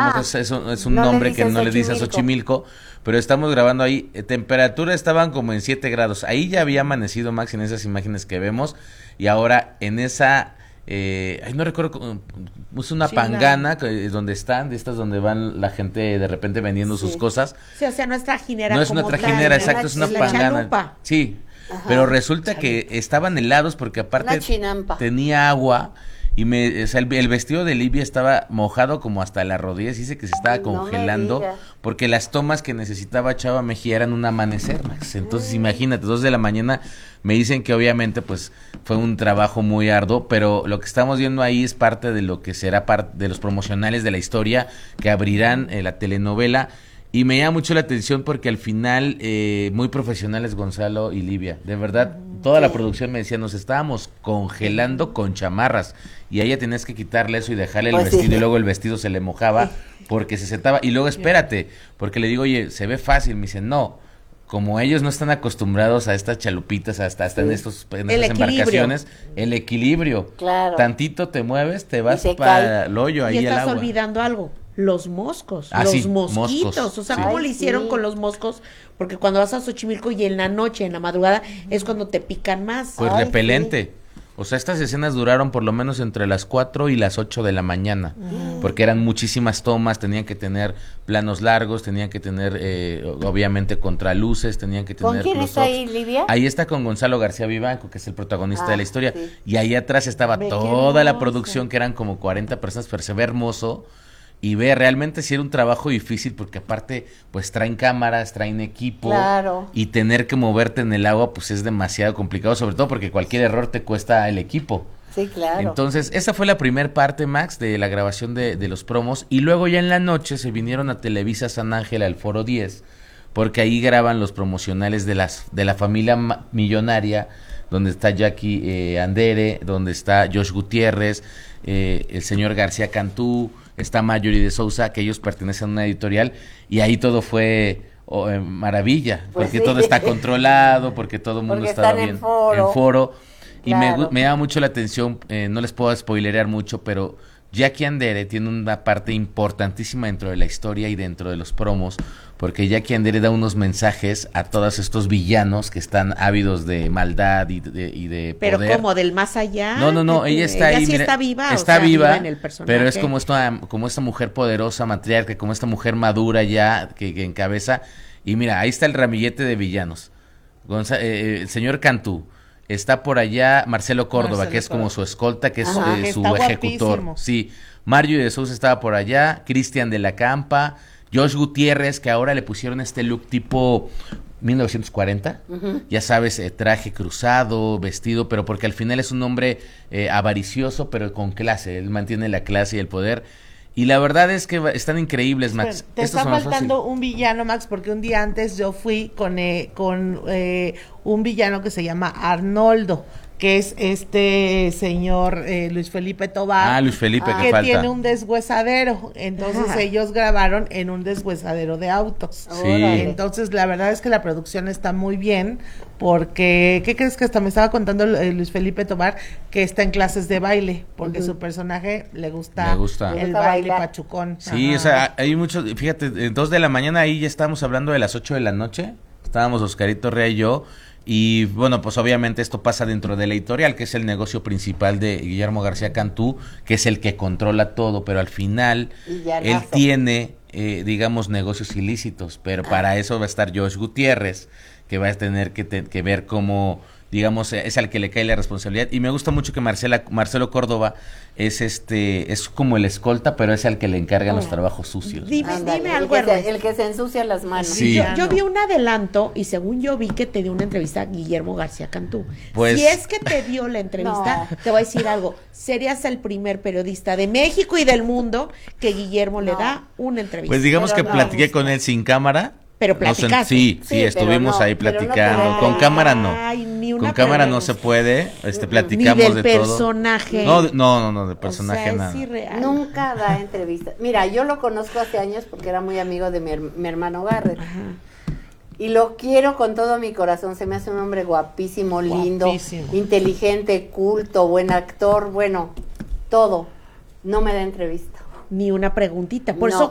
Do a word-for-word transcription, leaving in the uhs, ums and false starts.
digamos, Ah, es, es un, es un no le nombre que dices no le dice a Xochimilco. Xochimilco, pero estamos grabando ahí. Eh, temperatura estaban como en siete grados. Ahí ya había amanecido, Max, en esas imágenes que vemos. Y ahora en esa, eh, ay, no recuerdo, cómo- es una Sí, la- pangana que, donde están, de estas donde van la gente de repente vendiendo Sí. sus cosas. Sí, o sea, no es trajinera. No es como una tal, trajinera, es exacto, la- es una la pangana. chalupa. Sí, Ajá. pero resulta que estaban helados porque aparte Una chinampa. tenía agua y me, o sea, el, el vestido de Livia estaba mojado como hasta las rodillas, dice que se estaba No me congelando digas. porque las tomas que necesitaba Chava Mejía eran un amanecer, Max. Entonces Mm. imagínate, dos de la mañana, me dicen que obviamente pues fue un trabajo muy arduo, pero lo que estamos viendo ahí es parte de lo que será parte de los promocionales de la historia que abrirán eh, la telenovela. Y me llama mucho la atención porque al final, eh, muy profesionales Gonzalo y Livia. De verdad, toda la Sí. producción me decía, nos estábamos congelando con chamarras. Y a ella tenías que quitarle eso y dejarle el Pues sí. vestido y luego el vestido se le mojaba porque se sentaba. Y luego espérate, porque le digo, oye, se ve fácil. Me dice, no, como ellos no están acostumbrados a estas chalupitas, hasta, hasta en, Sí. estos, en El estas equilibrio. embarcaciones, el equilibrio. Claro. Tantito te mueves, te vas se para cae. el hoyo, Y ahí el estás agua. olvidando algo, los moscos, Ah, los sí, mosquitos, moscos, o sea, sí. ¿cómo Ay, le hicieron sí. con los moscos? Porque cuando vas a Xochimilco y en la noche, en la madrugada, es cuando te pican más. Pues Ay, repelente. O sea, estas escenas duraron por lo menos entre las cuatro y las ocho de la mañana, porque eran muchísimas tomas, tenían que tener planos largos, tenían que tener, eh, obviamente, contraluces, tenían que tener ¿Con quién está close-ups. ahí, Livia? Ahí está con Gonzalo García Vivanco, que es el protagonista Ah, de la historia, sí. y ahí atrás estaba Ve qué toda la hermoso. producción, que eran como cuarenta personas, pero se ve hermoso. Y ve, realmente sí era un trabajo difícil porque aparte pues traen cámaras, traen equipo. Claro. Y tener que moverte en el agua pues es demasiado complicado, sobre todo porque cualquier error te cuesta el equipo. Sí, claro. Entonces, esa fue la primer parte, Max, de la grabación de, de los promos. Y luego ya en la noche se vinieron a Televisa San Ángel, al Foro diez, porque ahí graban los promocionales de las de la familia ma- millonaria, donde está Jackie eh, Andere, donde está Josh Gutiérrez, eh, el señor García Cantú, está Marjorie de Sousa, que ellos pertenecen a una editorial, y ahí todo fue oh, eh, maravilla, Pues porque sí. todo está controlado, porque todo el mundo Porque estaba están en bien foro. en foro. Y me, Claro. gu- me llama mucho la atención, eh, no les puedo spoilerear mucho, pero Jackie Andere tiene una parte importantísima dentro de la historia y dentro de los promos, porque Jackie Andere da unos mensajes a todos estos villanos que están ávidos de maldad y de, y de Pero poder. como del más allá. No, no, no, ella está ella ahí. sí mira, está viva, o está sea, viva, en el personaje. pero es como esta, como esta mujer poderosa, matriarca, como esta mujer madura ya que, que encabeza. Y mira, ahí está el ramillete de villanos. Gonza- eh, el señor Cantú. Está por allá Marcelo Córdoba, Marcelo que es como Córdoba. su escolta, que es Ajá. eh, Que su está ejecutor. guapísimo. Sí, Mario de Sousa estaba por allá, Cristian de la Campa, Josh Gutiérrez, que ahora le pusieron este look tipo mil novecientos cuarenta, Ujú. ya sabes, eh, traje cruzado, vestido, pero porque al final es un hombre eh, avaricioso, pero con clase, él mantiene la clase y el poder. Y la verdad es que va- están increíbles, Max. Espera, te Estos está son más faltando fácil. un villano, Max, porque un día antes yo fui con, eh, con eh, un villano que se llama Arnoldo, que es este señor eh, Luis Felipe Tobar. Ah, Luis Felipe, Ah. que que falta. tiene un deshuesadero. Entonces Ajá. ellos grabaron en un deshuesadero de autos. Sí. Órale. Entonces la verdad es que la producción está muy bien porque, ¿qué crees que hasta me estaba contando eh, Luis Felipe Tobar que está en clases de baile? Porque Ujú. su personaje le gusta, Le gusta. Le el gusta baile bailar. pachucón. Sí, Ajá. o sea, hay muchos, fíjate, en dos de la mañana ahí ya estábamos hablando de las ocho de la noche, estábamos Oscarito Rea y yo, y bueno, pues obviamente esto pasa dentro de la editorial, que es el negocio principal de Guillermo García Cantú, que es el que controla todo, pero al final Villanazo. él tiene, eh, digamos, negocios ilícitos, pero para eso va a estar Josh Gutiérrez, que va a tener que, te- que ver cómo, digamos, es al que le cae la responsabilidad. Y me gusta mucho que Marcela, Marcelo Córdoba es este, es como el escolta, pero es al que le encargan los trabajos sucios. Dime, Ándale, dime el algo, que Ernesto. se, el que se ensucia las manos. Sí. Yo, Ya yo no. vi un adelanto y según yo vi que te dio una entrevista a Guillermo García Cantú. Pues- si es que te dio la entrevista, No. te voy a decir algo. Serías el primer periodista de México y del mundo que Guillermo le No. da una entrevista. Pues digamos Pero que no. platiqué con él sin cámara. Pero No sé, platicaste. sí, sí, Sí, pero estuvimos no, ahí pero no platicando. te- Con cámara no. Ay, ni una Con cámara no pregunta. se puede. Este, Ni platicamos del de todo. personaje. No, de- no, no, no, de O personaje sea, nada. es irreal. Nunca da entrevistas. Mira, yo lo conozco hace años porque era muy amigo de mi, her- mi hermano Garrett. Ajá. Y lo quiero con todo mi corazón. Se me hace un hombre guapísimo, lindo, Guapísimo. inteligente, culto, buen actor, bueno, todo. No me da entrevista. Ni una preguntita. Por No. eso